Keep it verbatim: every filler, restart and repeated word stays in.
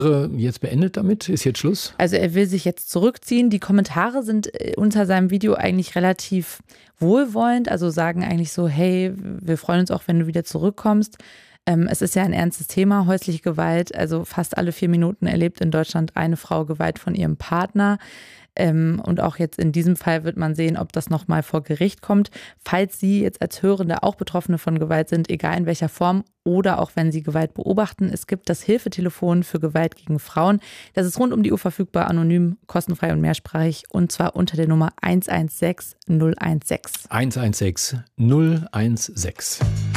jetzt beendet damit? Ist jetzt Schluss? Also er will sich jetzt zurückziehen. Die Kommentare sind unter seinem Video eigentlich relativ wohlwollend, also sagen eigentlich so, hey, wir freuen uns auch, wenn du wieder zurückkommst. Ähm, es ist ja ein ernstes Thema, häusliche Gewalt. Also fast alle vier Minuten erlebt in Deutschland eine Frau Gewalt von ihrem Partner. Ähm, und auch jetzt in diesem Fall wird man sehen, ob das nochmal vor Gericht kommt. Falls Sie jetzt als Hörende auch Betroffene von Gewalt sind, egal in welcher Form, oder auch wenn Sie Gewalt beobachten, es gibt das Hilfetelefon für Gewalt gegen Frauen. Das ist rund um die Uhr verfügbar, anonym, kostenfrei und mehrsprachig, und zwar unter der Nummer eins eins sechs null eins sechs. eins eins sechs null eins sechs.